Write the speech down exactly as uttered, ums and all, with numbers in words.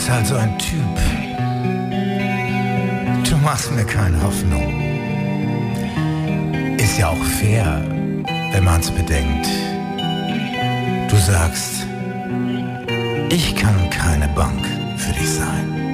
bist halt so ein Typ. Du machst mir keine Hoffnung. Ist ja auch fair, wenn man's bedenkt. Du sagst, ich kann keine Bank für dich sein.